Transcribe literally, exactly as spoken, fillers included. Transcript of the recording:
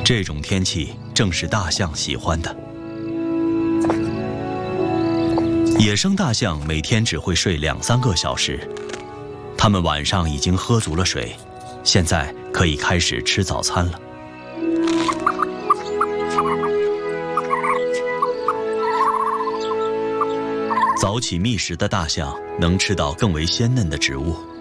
这种天气正是大象喜欢的。野生大象每天只会睡两三个小时，它们晚上已经喝足了水，现在可以开始吃早餐了。早起觅食的大象能吃到更为鲜嫩的植物。